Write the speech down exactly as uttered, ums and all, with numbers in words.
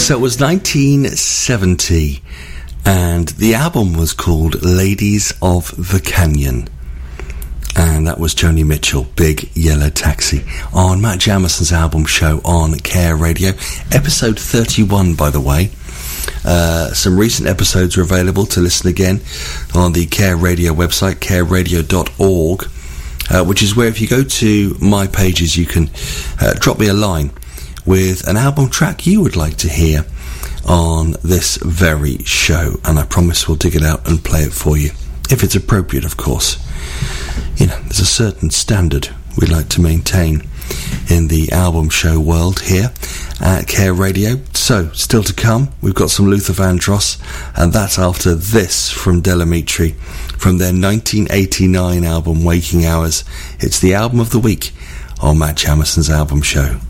So it was nineteen seventy, and the album was called Ladies of the Canyon. And that was Joni Mitchell, Big Yellow Taxi, on Matt Jamison's album show on Care Radio. Episode thirty-one, by the way. Uh, some recent episodes are available to listen again on the Care Radio website, care radio dot org, uh, which is where if you go to my pages, you can uh, drop me a line with an album track you would like to hear on this very show, and I promise we'll dig it out and play it for you, if it's appropriate, of course. You know, there's a certain standard we like to maintain in the album show world here at Care Radio. So, still to come, we've got some Luther Vandross, and that's after this from Del Amitri, from their nineteen eighty-nine album Waking Hours. It's the album of the week on Matt Jamison's album show.